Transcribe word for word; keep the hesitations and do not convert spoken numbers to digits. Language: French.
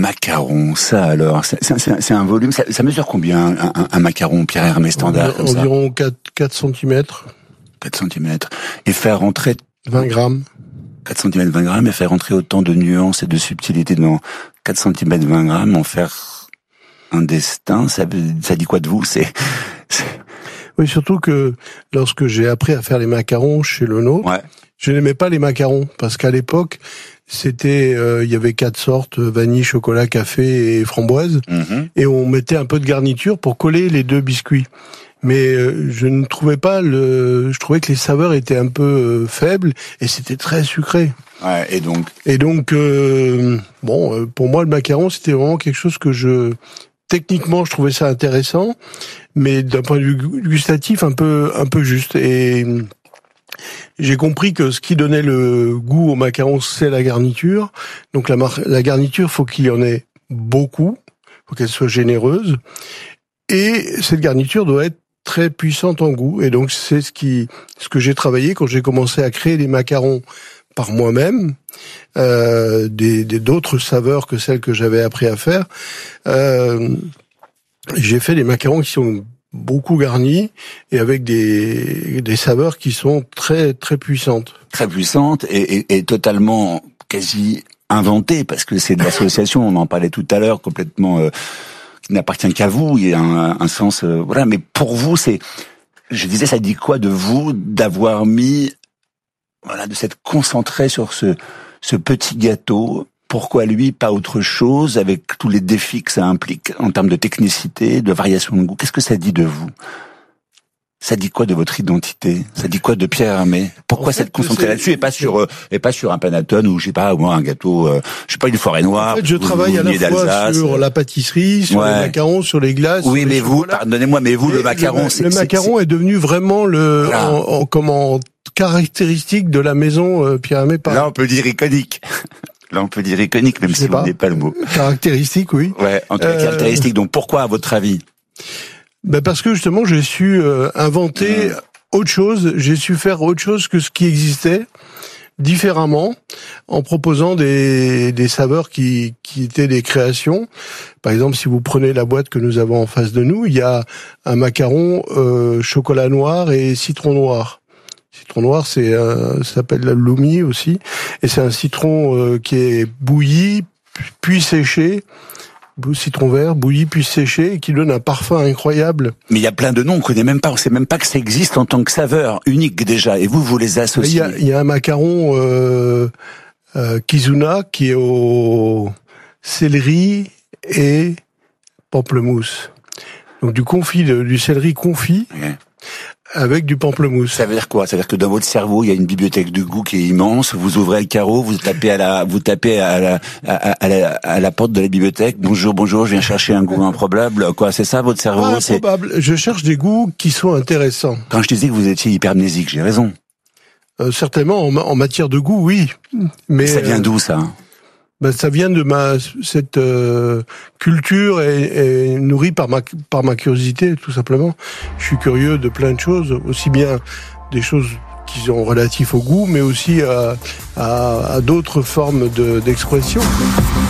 macaron, ça alors, c'est, c'est, c'est un volume, ça, ça mesure combien un, un, un macaron Pierre Hermé standard comme environ ça quatre centimètres. quatre centimètres. Et faire rentrer... vingt grammes. quatre centimètres, vingt grammes, et faire rentrer autant de nuances et de subtilités dans quatre centimètres, vingt grammes, en faire un destin, ça, ça dit quoi de vous? C'est, c'est... Oui, surtout que lorsque j'ai appris à faire les macarons chez Lenôtre, ouais. je n'aimais pas les macarons, parce qu'à l'époque, c'était, euh, il y avait quatre sortes, vanille, chocolat, café et framboise, mmh. et on mettait un peu de garniture pour coller les deux biscuits. Mais euh, je ne trouvais pas le, je trouvais que les saveurs étaient un peu euh, faibles et c'était très sucré. Ouais, et donc. Et donc, euh, bon, euh, pour moi, le macaron, c'était vraiment quelque chose que je, techniquement, je trouvais ça intéressant, mais d'un point de vue gustatif, un peu, un peu juste. Et j'ai compris que ce qui donnait le goût au macaron, c'est la garniture. Donc la, mar- la garniture, faut qu'il y en ait beaucoup, faut qu'elle soit généreuse, et cette garniture doit être très puissante en goût, et donc c'est ce qui, ce que j'ai travaillé quand j'ai commencé à créer les macarons par moi-même, euh, des, des d'autres saveurs que celles que j'avais appris à faire. Euh, j'ai fait des macarons qui sont beaucoup garnis et avec des des saveurs qui sont très très puissantes. Très puissantes et, et, et totalement quasi inventées, parce que c'est de l'association. On en parlait tout à l'heure, complètement. Euh, qui n'appartient qu'à vous, il y a un, un sens, euh, voilà. Mais pour vous, c'est, je disais, ça dit quoi de vous d'avoir mis, voilà, de s'être concentré sur ce, ce petit gâteau? Pourquoi lui, pas autre chose, avec tous les défis que ça implique en termes de technicité, de variation de goût? Qu'est-ce que ça dit de vous? Ça dit quoi de votre identité? Ça dit quoi de Pierre Hermé? Pourquoi en fait, s'être concentré là-dessus et pas sur euh, et pas sur un panettone ou je sais pas, moi un gâteau, euh, je sais pas, une forêt noire? En fait, je travaille à la fois sur la pâtisserie, sur ouais. les macarons, sur les glaces. Oui, mais vous, pardonnez-moi, mais vous, et le macaron, le, c'est le macaron c'est, est devenu vraiment le voilà. en, en, comment caractéristique de la maison euh, Pierre Hermé. Là, on peut dire iconique. Là, on peut dire iconique, même si vous n'avez pas le mot. Caractéristique, oui. Ouais, en tout cas, euh... caractéristique. Donc, pourquoi, à votre avis? Ben parce que justement, j'ai su euh, inventer mmh. autre chose. J'ai su faire autre chose que ce qui existait, différemment, en proposant des des saveurs qui qui étaient des créations. Par exemple, si vous prenez la boîte que nous avons en face de nous, il y a un macaron euh, chocolat noir et citron noir. Citron noir, c'est un, ça s'appelle la loumi aussi, et c'est un citron euh, qui est bouilli puis séché. Citron vert, bouilli puis séché, et qui donne un parfum incroyable. Mais il y a plein de noms, on connaît même pas, on sait même pas que ça existe en tant que saveur unique déjà. Et vous, vous les associez. Il y a, il y a un macaron euh, euh, Kizuna qui est au céleri et pamplemousse. Donc du confit, de, du céleri confit. Okay. Avec du pamplemousse. Ça veut dire quoi? Ça veut dire que dans votre cerveau, il y a une bibliothèque de goût qui est immense. Vous ouvrez le carreau, vous tapez à la, vous tapez à la, à, à la, à la porte de la bibliothèque. Bonjour, bonjour, je viens chercher un goût improbable. Quoi, c'est ça votre cerveau? Pas improbable. C'est... Je cherche des goûts qui sont intéressants. Quand je disais que vous étiez hypermnésique, j'ai raison. Euh, certainement, en, en matière de goût, oui. Mais ça vient d'où ça? Ben, ça vient de ma cette euh, culture est, est nourrie par ma par ma curiosité, tout simplement. Je suis curieux de plein de choses, aussi bien des choses qui sont relatives au goût, mais aussi à à, à d'autres formes de d'expression.